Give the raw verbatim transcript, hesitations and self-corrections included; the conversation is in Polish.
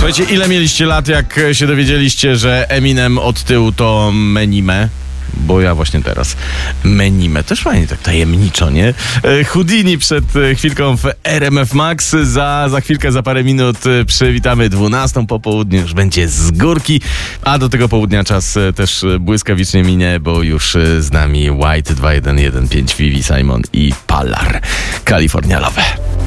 Słuchajcie, ile mieliście lat, jak się dowiedzieliście, że Eminem od tyłu to Menime? Bo ja właśnie teraz Menime. Też fajnie, tak tajemniczo, nie? Houdini przed chwilką w R M F Max. Za, za chwilkę, za parę minut przywitamy dwunastą po południu. Już będzie z górki. A do tego południa czas też błyskawicznie minie, bo już z nami White dwa jeden jeden pięć, Vivi, Simon i Palar. California Love.